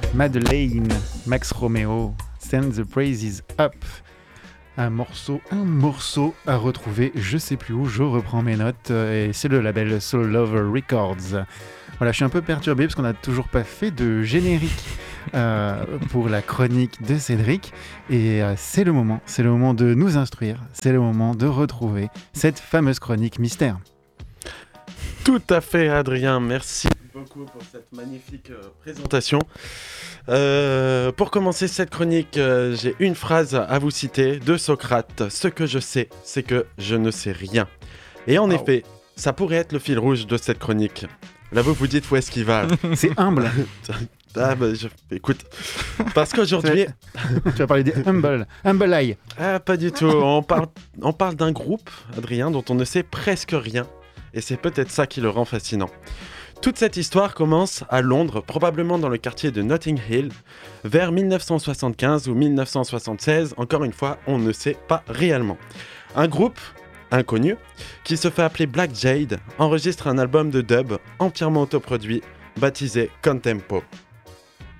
Madeleine, Max Romeo, Send the Praises Up. Un morceau à retrouver, je sais plus où, je reprends mes notes, et c'est le label Soul Lover Records. Voilà, je suis un peu perturbé parce qu'on n'a toujours pas fait de générique pour la chronique de Cédric, et c'est le moment de nous instruire, c'est le moment de retrouver cette fameuse chronique mystère. Tout à fait, Adrien, merci beaucoup pour cette magnifique présentation. Pour commencer cette chronique, j'ai une phrase à vous citer de Socrate. Ce que je sais, c'est que je ne sais rien. Et en effet, ça pourrait être le fil rouge de cette chronique. Là, vous vous dites où est-ce qu'il va. C'est humble. Écoute, parce qu'aujourd'hui... Tu vas parler des Humble Eye. Ah, pas du tout. On parle d'un groupe, Adrien, dont on ne sait presque rien. Et c'est peut-être ça qui le rend fascinant. Toute cette histoire commence à Londres, probablement dans le quartier de Notting Hill, vers 1975 ou 1976. Encore une fois, on ne sait pas réellement. Un groupe inconnu, qui se fait appeler Black Jade, enregistre un album de dub entièrement autoproduit, baptisé Contempo.